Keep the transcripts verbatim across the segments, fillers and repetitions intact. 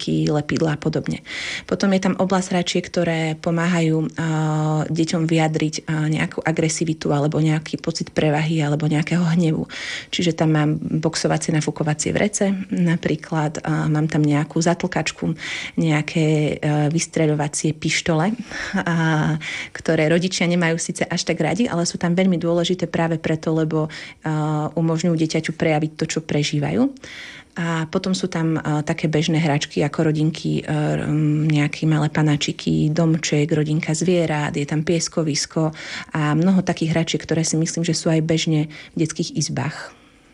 hračky, lepidlá a podobne. Potom je tam oblasť hračiek, ktoré pomáhajú uh, deťom vyjadriť uh, nejakú agresivitu alebo nejaký pocit prevahy alebo nejakého hnevu. Čiže tam mám boxovacie, nafúkovacie vrece, napríklad uh, mám tam nejakú zatlkačku, nejaké uh, vystreľovacie pištole, uh, ktoré rodičia nemajú síce až tak radi, ale sú tam veľmi dôležité práve preto, lebo uh, umožňujú dieťaťu prejaviť to, čo prežívajú. A potom sú tam uh, také bežné hračky ako rodinky, uh, nejaké malé panáčiky, domček, rodinka zvierat, je tam pieskovisko a mnoho takých hračiek, ktoré si myslím, že sú aj bežne v detských izbách.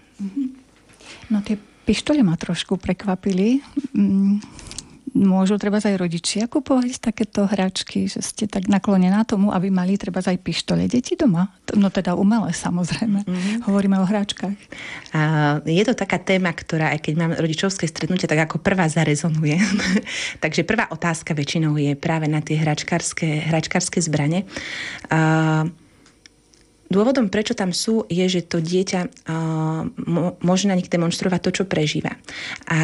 No tie pištole ma trošku prekvapili. Môžu treba aj rodičia kupovať takéto hračky, že ste tak naklonená tomu, aby mali treba aj pištole deti doma? No teda umelé, samozrejme. Mm-hmm. Hovoríme o hračkách. A je to taká téma, ktorá, aj keď mám rodičovské stretnutie, tak ako prvá zarezonuje. Takže prvá otázka väčšinou je práve na tie hračkárske, hračkárske zbrane. A dôvodom, prečo tam sú, je, že to dieťa uh, môže na nich demonštrovať to, čo prežíva. A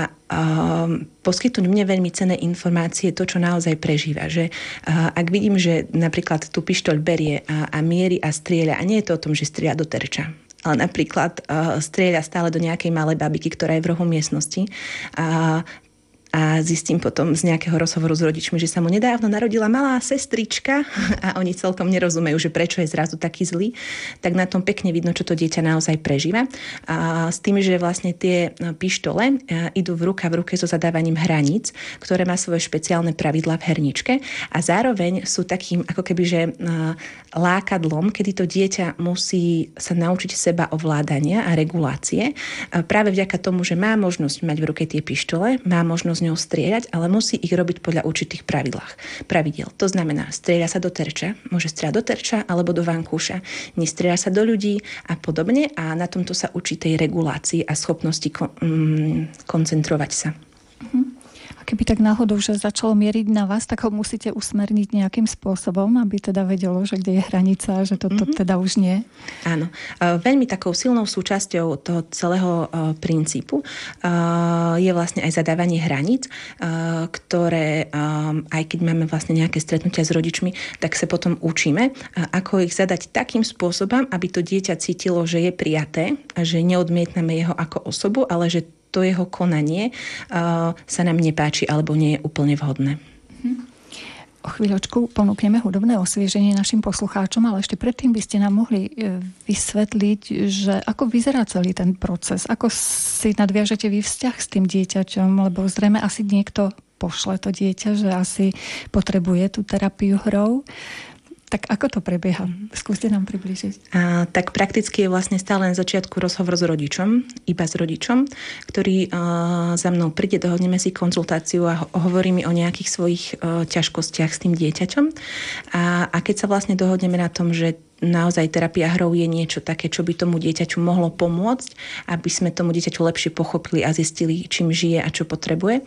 uh, poskytnúť mne veľmi cenné informácie, to, čo naozaj prežíva. Že, uh, ak vidím, že napríklad tú pištoľ berie a, a mierí a strieľa, a nie je to o tom, že strieľa do terča, ale napríklad uh, strieľa stále do nejakej malej babiky, ktorá je v rohu miestnosti, a uh, a zistím potom z nejakého rozhovoru s rodičmi, že sa mu nedávno narodila malá sestrička a oni celkom nerozumejú, že prečo je zrazu taký zlý, tak na tom pekne vidno, čo to dieťa naozaj prežíva. A s tým, že vlastne tie pištole idú v ruka v ruke so zadávaním hraníc, ktoré má svoje špeciálne pravidlá v herničke a zároveň sú takým ako keby, že lákadlom, kedy to dieťa musí sa naučiť seba ovládania a regulácie. Práve vďaka tomu, že má možnosť mať v ruke tie pištole, má možnosť z ňou strieľať, ale musí ich robiť podľa určitých pravidlách. Pravidiel. To znamená, strieľa sa do terča, môže strieľať do terča alebo do vankúša, nestrieľa sa do ľudí a podobne a na tomto sa učí tej regulácii a schopnosti kon- mm, koncentrovať sa. Mhm. Keby tak náhodou, že začalo mieriť na vás, tak ho musíte usmerniť nejakým spôsobom, aby teda vedelo, že kde je hranica, že toto mm-hmm. teda už nie. Áno. Veľmi takou silnou súčasťou toho celého princípu je vlastne aj zadávanie hraníc, ktoré aj keď máme vlastne nejaké stretnutia s rodičmi, tak sa potom učíme, ako ich zadať takým spôsobom, aby to dieťa cítilo, že je prijaté a že neodmietneme jeho ako osobu, ale že to jeho konanie uh, sa nám nepáči alebo nie je úplne vhodné. O chvíľočku ponúkneme hudobné osvieženie našim poslucháčom, ale ešte predtým by ste nám mohli vysvetliť, že ako vyzerá celý ten proces, ako si nadviažete vy vzťah s tým dieťaťom, lebo zrejme asi niekto pošle to dieťa, že asi potrebuje tú terapiu hrou. Tak ako to prebieha? Skúste nám priblížiť. A, tak prakticky je vlastne stále na začiatku rozhovor s rodičom, iba s rodičom, ktorý a, za mnou príde, dohodneme si konzultáciu a hovorí mi o nejakých svojich a, ťažkostiach s tým dieťaťom. A, a keď sa vlastne dohodneme na tom, že naozaj terapia hrou je niečo také, čo by tomu dieťaťu mohlo pomôcť, aby sme tomu dieťaťu lepšie pochopili a zistili, čím žije a čo potrebuje.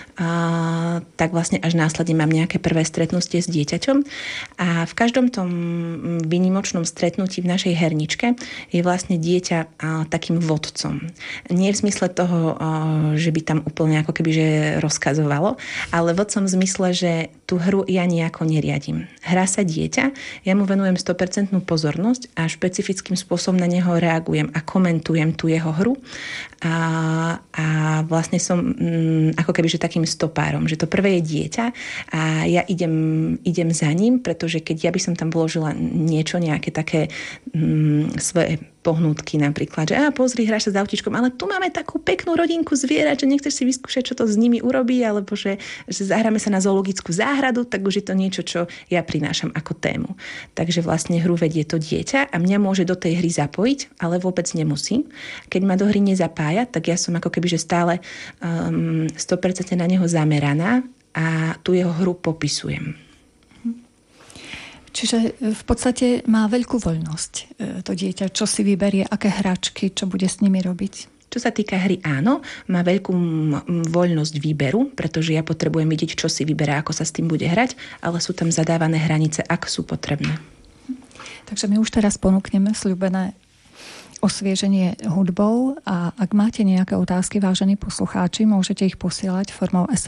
A, tak vlastne až následne mám nejaké prvé stretnutie s dieťaťom. A v každom tom výnimočnom stretnutí v našej herničke je vlastne dieťa a, takým vodcom. Nie v zmysle toho, a, že by tam úplne ako keby že rozkazovalo, ale vodcom v zmysle, že tú hru ja nejako neriadím. Hrá sa dieťa, ja mu venujem sto percent pozornosť a špecifickým spôsobom na neho reagujem a komentujem tú jeho hru a, a vlastne som mm, ako keby že takým stopárom, že to prvé je dieťa a ja idem, idem za ním, pretože keď ja by som tam vložila niečo, nejaké také mm, svoje pohnutky napríklad, že a pozri, hráš sa s autičkom, ale tu máme takú peknú rodinku zvierat, že nechceš si vyskúšať, čo to s nimi urobí, alebo že, že zahráme sa na zoologickú záhradu, tak už je to niečo, čo ja prinášam ako tému. Takže vlastne hru vedie to dieťa a mňa môže do tej hry zapojiť, ale vôbec nemusí. Keď ma do hry nezapája, tak ja som ako keby, že stále um, sto percent na neho zameraná a tú jeho hru popisujem. Čiže v podstate má veľkú voľnosť to dieťa, čo si vyberie, aké hračky, čo bude s nimi robiť. Čo sa týka hry, áno, má veľkú voľnosť výberu, pretože ja potrebujem vidieť, čo si vyberá, ako sa s tým bude hrať, ale sú tam zadávané hranice, ak sú potrebné. Takže my už teraz ponúkneme sľúbené osvieženie hudbou a ak máte nejaké otázky, vážení poslucháči, môžete ich posielať formou es